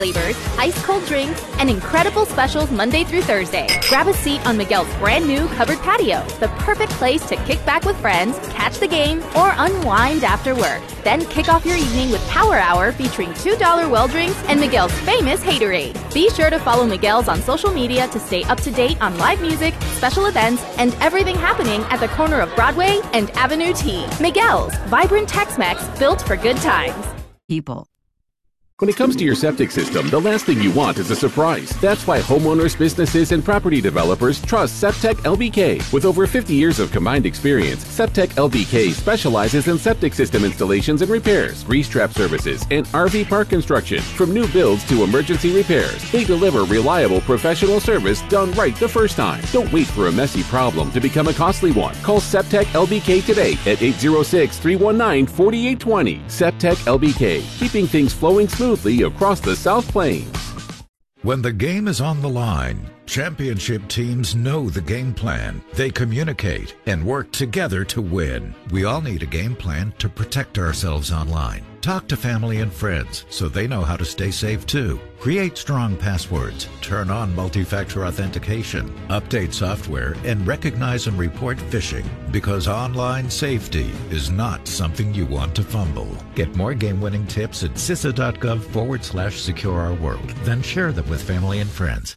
flavors, ice cold drinks, and incredible specials Monday through Thursday. Grab a seat on Miguel's brand new covered patio, the perfect place to kick back with friends, catch the game, or unwind after work. Then kick off your evening with Power Hour featuring $2 well drinks and Miguel's famous haterade. Be sure to follow Miguel's on social media to stay up to date on live music, special events, and everything happening at the corner of Broadway and Avenue T. Miguel's, vibrant Tex-Mex built for good times. People. When it comes to your septic system, the last thing you want is a surprise. That's why homeowners, businesses, and property developers trust Septec LBK. With over 50 years of combined experience, Septec LBK specializes in septic system installations and repairs, grease trap services, and RV park construction. From new builds to emergency repairs, they deliver reliable professional service done right the first time. Don't wait for a messy problem to become a costly one. Call Septec LBK today at 806-319-4820. Septec LBK, keeping things flowing smoothly across the South Plains. When the game is on the line, championship teams know the game plan. They communicate and work together to win. We all need a game plan to protect ourselves online. Talk to family and friends so they know how to stay safe too. Create strong passwords, turn on multi-factor authentication, update software, and recognize and report phishing, because online safety is not something you want to fumble. Get more game-winning tips at CISA.gov/secure-our-world. Then share them with family and friends.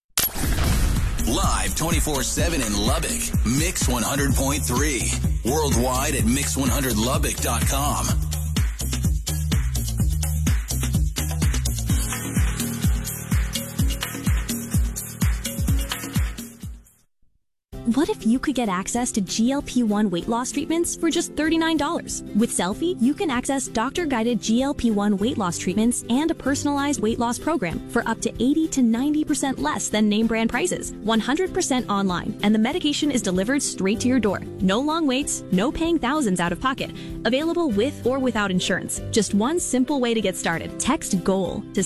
Live 24/7 in Lubbock, Mix 100.3. Worldwide at Mix100Lubbock.com. What if you could get access to GLP-1 weight loss treatments for just $39? With Selfie, you can access doctor-guided GLP-1 weight loss treatments and a personalized weight loss program for up to 80 to 90% less than name brand prices. 100% online, and the medication is delivered straight to your door. No long waits, no paying thousands out of pocket. Available with or without insurance. Just one simple way to get started. Text GOAL to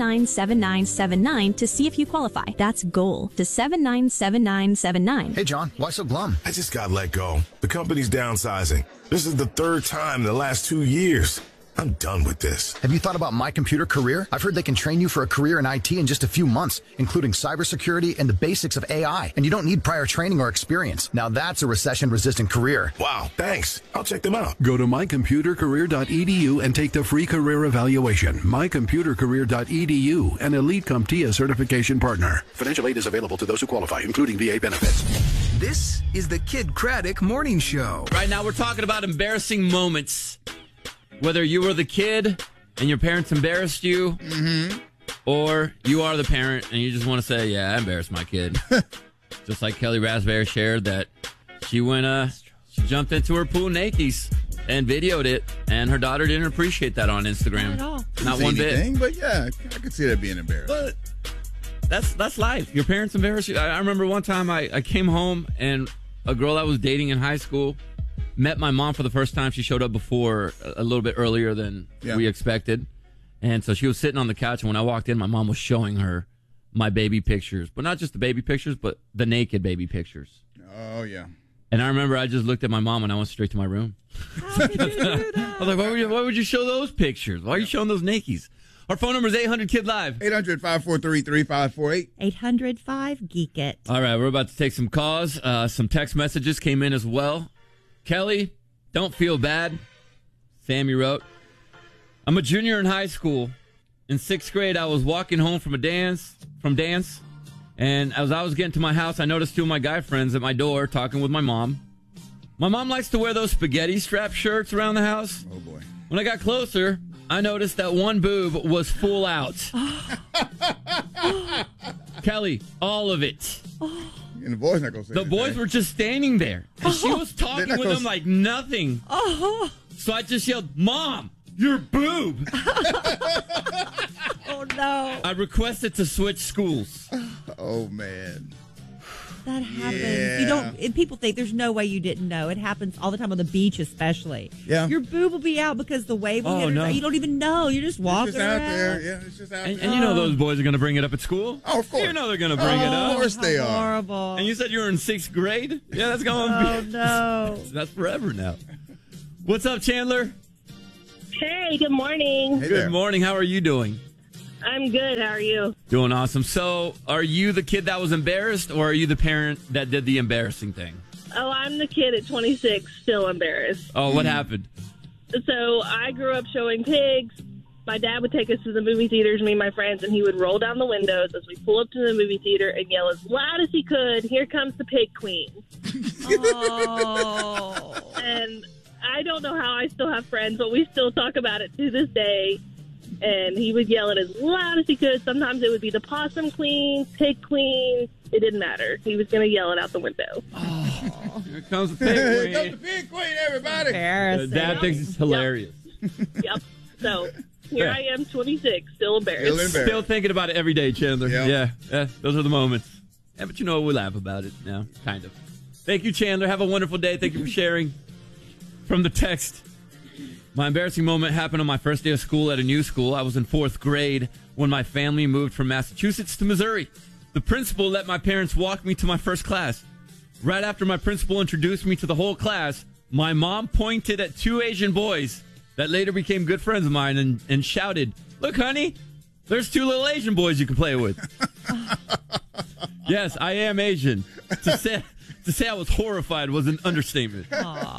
797979 to see if you qualify. That's GOAL to 797979. Hey, John, why so glum? I just got let go. The company's downsizing. This is the third time in the last 2 years. I'm done with this. Have you thought about My Computer Career? I've heard they can train you for a career in IT in just a few months, including cybersecurity and the basics of AI. And you don't need prior training or experience. Now that's a recession-resistant career. Wow, thanks. I'll check them out. Go to mycomputercareer.edu and take the free career evaluation. mycomputercareer.edu, an Elite CompTIA certification partner. Financial aid is available to those who qualify, including VA benefits. This is the Kid Craddock Morning Show. Right now we're talking about embarrassing moments. Whether you were the kid and your parents embarrassed you, or you are the parent and you just want to say, yeah, I embarrassed my kid. Just like Kelly Raspberry shared that she she jumped into her pool nakies and videoed it, and her daughter didn't appreciate that on Instagram. Not at all. Not one bit. But yeah, I could see that being embarrassing. But that's life. Your parents embarrass you. I remember one time I came home and a girl I was dating in high school met my mom for the first time. She showed up before a little bit earlier than we expected. And so she was sitting on the couch, and when I walked in, my mom was showing her my baby pictures. But not just the baby pictures, but the naked baby pictures. Oh, yeah. And I remember I just looked at my mom, and I went straight to my room. How did you do that? I was like, why would you show those pictures? Why are you showing those nakies? Our phone number is 800-KID-LIVE. 800-543-3548. 800-5-GEEK-IT. All right, we're about to take some calls. Some text messages came in as well. Kelly, don't feel bad. Sammy wrote, I'm a junior in high school. In 6th grade, I was walking home from dance. And as I was getting to my house, I noticed 2 of my guy friends at my door talking with my mom. My mom likes to wear those spaghetti strap shirts around the house. Oh, boy. When I got closer, I noticed that one boob was full out. Kelly, all of it. And the boys not gonna say The anything. boys were just standing there. And she was talking with them like nothing. So I just yelled, Mom, your boob. Oh, no. I requested to switch schools. Oh, man. That happens. Yeah. You don't. And people think there's no way you didn't know. It happens all the time on the beach, especially. Yeah. Your boob will be out because the wave will Oh, hit her. no. You don't even know. You're just walking It's just out around. there. Yeah, it's just out And there. you know those boys are going to bring it up at school? Oh, of course. You know they're going to bring it up. Of course they are. Horrible. And you said you were in 6th grade? Yeah, that's going to Oh, no. That's forever now. What's up, Chandler? Hey, good morning. Hey Good there. morning. How are you doing? I'm good. How are you? Doing awesome. So, are you the kid that was embarrassed, or are you the parent that did the embarrassing thing? Oh, I'm the kid at 26, still embarrassed. Oh, what happened? So I grew up showing pigs. My dad would take us to the movie theaters, me and my friends, and he would roll down the windows as we pull up to the movie theater and yell as loud as he could, "Here comes the pig queen." Oh. And I don't know how I still have friends, but we still talk about it to this day. And he would yell it as loud as he could. Sometimes it would be the possum queen, pig queen. It didn't matter. He was going to yell it out the window. Oh, here comes the pig Here queen. comes the pig queen, everybody. Dad thinks it's hilarious. Yep. So here I am, 26, still embarrassed. Still thinking about it every day, Chandler. Yep. Yeah, those are the moments. Yeah, but we laugh about it now, kind of. Thank you, Chandler. Have a wonderful day. Thank you for sharing. From the text, my embarrassing moment happened on my first day of school at a new school. I was in 4th grade when my family moved from Massachusetts to Missouri. The principal let my parents walk me to my first class. Right after my principal introduced me to the whole class, my mom pointed at 2 Asian boys that later became good friends of mine and shouted, "Look, honey, there's 2 little Asian boys you can play with." Yes, I am Asian. To say I was horrified was an understatement.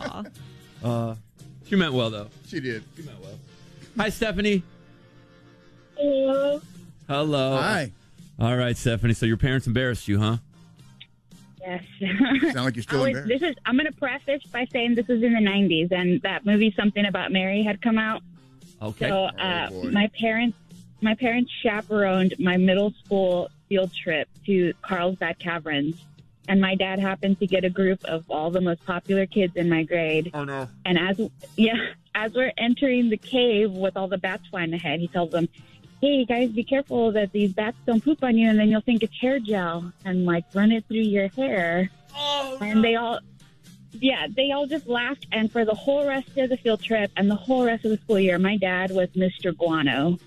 Aw. She meant well, though. She did. She meant well. Hi, Stephanie. Hello. Hello. Hi. All right, Stephanie. So your parents embarrassed you, huh? Yes. Sound like you're still embarrassed. I'm going to preface by saying this is in the 90s, and that movie Something About Mary had come out. Okay. So my parents chaperoned my middle school field trip to Carlsbad Caverns, and my dad happened to get a group of all the most popular kids in my grade. Oh no! And as we're entering the cave with all the bats flying ahead, he tells them, "Hey guys, be careful that these bats don't poop on you, and then you'll think it's hair gel and run it through your hair." Oh, and they all just laughed. And for the whole rest of the field trip and the whole rest of the school year, my dad was Mr. Guano.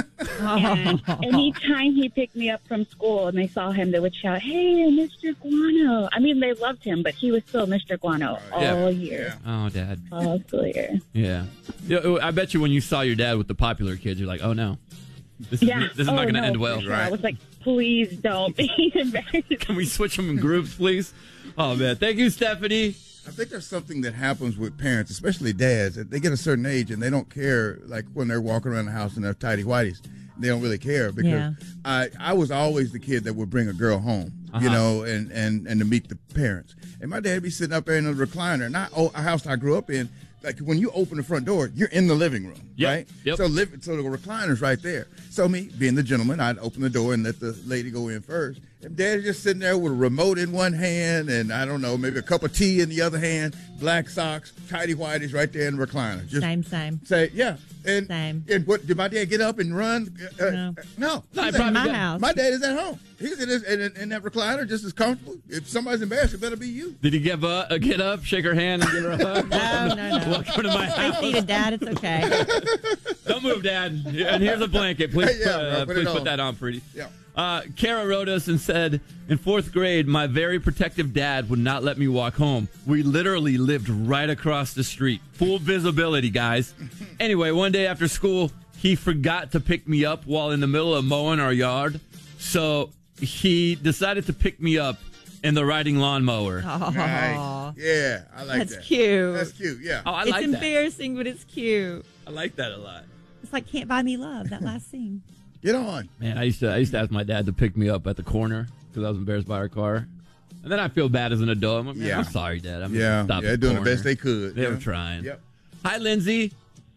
And anytime he picked me up from school and they saw him, they would shout, "Hey, Mr. Guano." I mean, they loved him, but he was still Mr. Guano all year. Oh, Dad. All school year. Yeah. I bet you when you saw your dad with the popular kids, you're like, "Oh no, this is not going to end well." Sure. I was like, "Please don't be embarrassed." Can we switch them in groups, please? Oh man, thank you, Stephanie. I think there's something that happens with parents, especially dads, that they get a certain age and they don't care, like when they're walking around the house in their tighty whities. They don't really care because I was always the kid that would bring a girl home, you know, and to meet the parents. And my dad would be sitting up there in a recliner, not a house I grew up in. Like when you open the front door, you're in the living room, right? Yep. So the recliner's right there. So me, being the gentleman, I'd open the door and let the lady go in first. And Dad's just sitting there with a remote in one hand and, I don't know, maybe a cup of tea in the other hand, black socks, tighty whities right there in the recliner. Just Same. Say, yeah. And, Same. And what, did my dad get up and run? No. My house. My dad is at home. He's in that recliner just as comfortable. If somebody's embarrassed, it better be you. Did he get up, shake her hand, and give her a hug? No. Welcome to my house. Stay seated, Dad. It's okay. Don't move, Dad. And here's a blanket. Please, please put that on, pretty. Yeah. Kara wrote us and said, in 4th grade, my very protective dad would not let me walk home. We literally lived right across the street. Full visibility, guys. Anyway, one day after school, he forgot to pick me up while in the middle of mowing our yard. So he decided to pick me up in the riding lawnmower. Nice. Yeah, I like that. That's cute. That's cute, yeah. Oh, I it's like that. It's embarrassing, but it's cute. I like that a lot. It's like Can't Buy Me Love, that last scene. Get on. Man, I used to ask my dad to pick me up at the corner because I was embarrassed by our car. And then I feel bad as an adult. I'm like, I'm sorry, Dad. I'm they're doing the best they could. They were trying. Yep. Hi, Lindsay.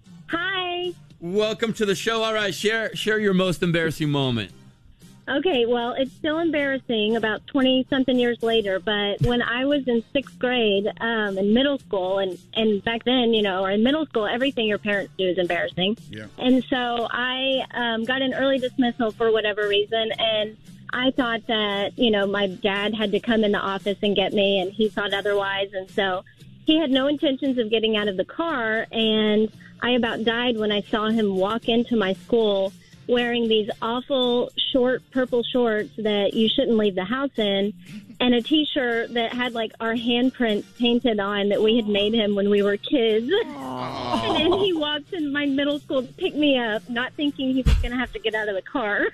Hi. Welcome to the show. All right, share your most embarrassing moment. Okay, well, it's still embarrassing about 20-something years later, but when I was in 6th grade in middle school, and back then, or in middle school, everything your parents do is embarrassing. Yeah. And so I got an early dismissal for whatever reason, and I thought that, my dad had to come in the office and get me, and he thought otherwise, and so he had no intentions of getting out of the car, and I about died when I saw him walk into my school wearing these awful short purple shorts that you shouldn't leave the house in, and a T-shirt that had like our handprints painted on that we had made him when we were kids. And then he walks in my middle school to pick me up, not thinking he was going to have to get out of the car.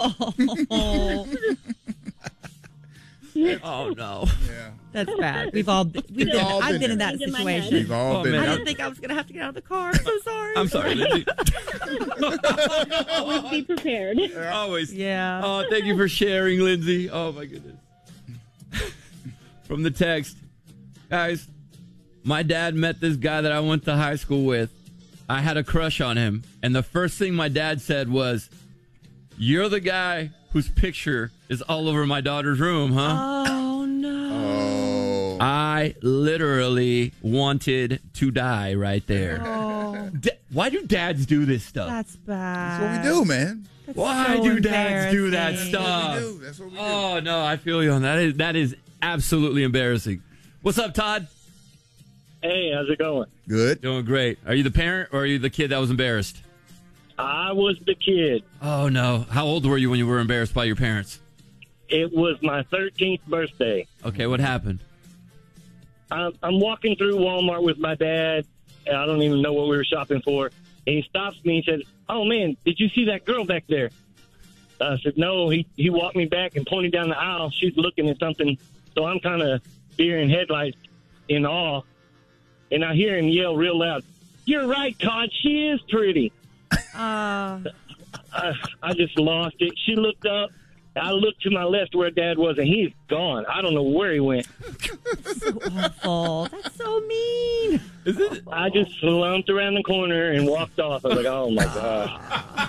Oh no! Yeah, that's bad. I've been in that situation. We've all been. I didn't think I was going to have to get out of the car. I'm so sorry. I'm sorry, Lindsay. Always be prepared. Always. Yeah. Oh, thank you for sharing, Lindsay. Oh my goodness. From the text, guys, my dad met this guy that I went to high school with. I had a crush on him, and the first thing my dad said was, "You're the guy whose picture is all over my daughter's room, huh?" Oh, no. I literally wanted to die right there. Oh. Why do dads do this stuff? That's bad. That's what we do, man. Why so do dads do that embarrassing. stuff? That's what we do. Oh, no, I feel you on that. That is absolutely embarrassing. What's up, Todd? Hey, how's it going? Good. Doing great. Are you the parent or are you the kid that was embarrassed? I was the kid. Oh, no. How old were you when you were embarrassed by your parents? It was my 13th birthday. Okay, what happened? I'm walking through Walmart with my dad, and I don't even know what we were shopping for. And he stops me and said, "Oh, man, did you see that girl back there?" I said, "No." He walked me back and pointed down the aisle. She's looking at something. So I'm kind of deer in headlights in awe. And I hear him yell real loud, "You're right, Todd. She is pretty." I just lost it. She looked up. I looked to my left where Dad was, and he's gone. I don't know where he went. So awful. That's so mean. Is it? I just slumped around the corner and walked off. I was like, oh, my gosh.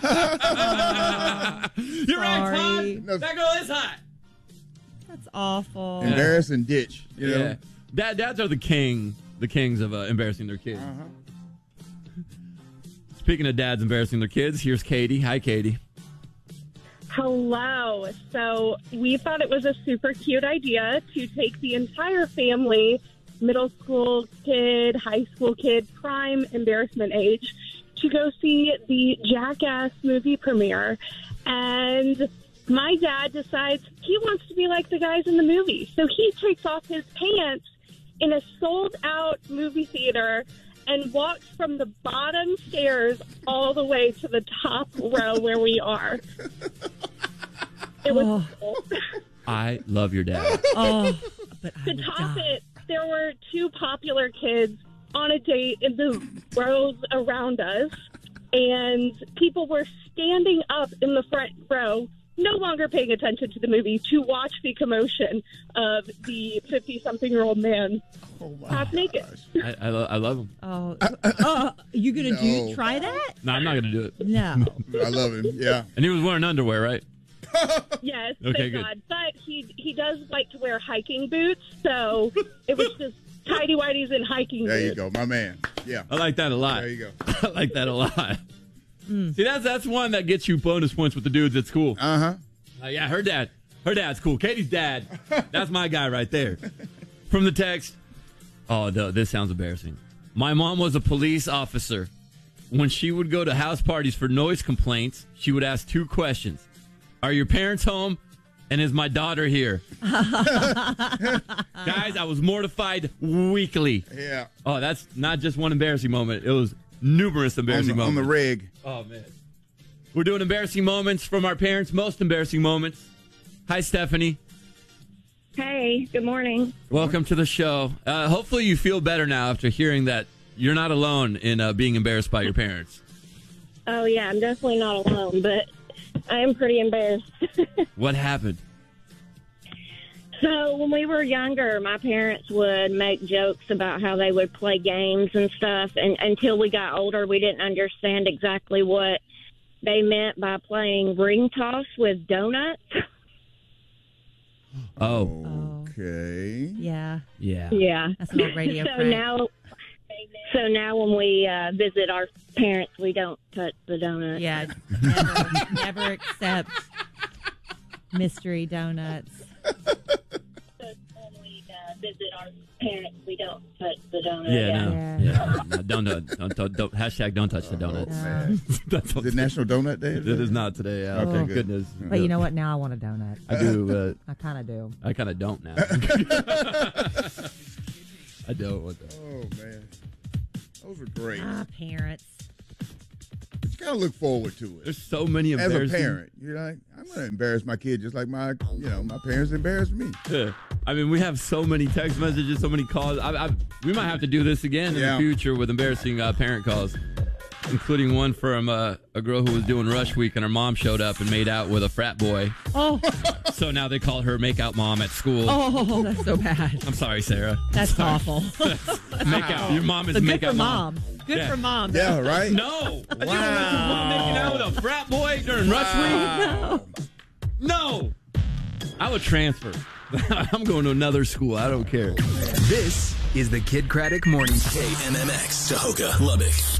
You're right, Todd. That girl is hot. That's awful. Embarrassing ditch. You know? Dads are the kings of embarrassing their kids. Speaking of dads embarrassing their kids, here's Katie. Hi, Katie. Hello. So we thought it was a super cute idea to take the entire family, middle school kid, high school kid, prime embarrassment age, to go see the Jackass movie premiere. And my dad decides he wants to be like the guys in the movie. So he takes off his pants in a sold-out movie theater and walks from the bottom stairs all the way to the top row where we are. It was cool. I love your dad. But to top it, there were two popular kids on a date in the rows around us, and people were standing up in the front row, no longer paying attention to the movie, to watch the commotion of the 50-something-year-old man half naked. I love him. You gonna try that? No, I'm not going to do it. No. I love him. Yeah. And he was wearing underwear, right? Yes, Okay, thank good. God. But he does like to wear hiking boots, so it was just tidy whities and hiking There boots. you go, my man. Yeah. I like that a lot. There you go. I like that a lot. See, that's one that gets you bonus points with the dudes at school. Yeah, her dad's cool. Katie's dad, that's my guy right there. From the text, this sounds embarrassing. My mom was a police officer. When she would go to house parties for noise complaints, she would ask two questions. Are your parents home? And is my daughter here? Guys, I was mortified weekly. Yeah. Oh, that's not just one embarrassing moment. It was numerous embarrassing moments. On the rig. Oh, man. We're doing embarrassing moments from our parents' most embarrassing moments. Hi, Stephanie. Hey, good morning. Welcome to the show. Hopefully you feel better now after hearing that you're not alone in being embarrassed by your parents. Oh, yeah, I'm definitely not alone, but I am pretty embarrassed. What happened? So when we were younger, my parents would make jokes about how they would play games and stuff. And until we got older, we didn't understand exactly what they meant by playing ring toss with donuts. Oh. Okay. Yeah. Yeah. Yeah. That's an old radio So prank. now when we visit our parents, we don't touch the donut. Yeah. Never accept mystery donuts. visit our parents, we don't touch the donut. No, don't. Hashtag don't touch the donut. Is it National Donut Day? It is not today. Okay, good. Goodness. But you know what? Now I want a donut. I do. I kind of do. I kind of don't now. I don't want that. Oh, man. Those are great. Parents. But you kind of look forward to it. There's so many embarrassing. As a parent, you're like, I'm going to embarrass my kid just like my parents embarrassed me. Yeah. I mean, we have so many text messages, so many calls. We might have to do this again in the future with embarrassing parent calls, including one from a girl who was doing Rush Week and her mom showed up and made out with a frat boy. Oh. So now they call her Make-Out Mom at school. Oh, that's so bad. I'm sorry, Sarah. That's awful. Make-out. Your mom is Make-Out Mom. Good for mom. Yeah, right? No. Wow. You want your mom making out with a frat boy during Rush Week? No. I would transfer. I'm going to another school. I don't care. This is the Kid Craddock Morning Show. KMMX, Tahoka, Lubbock.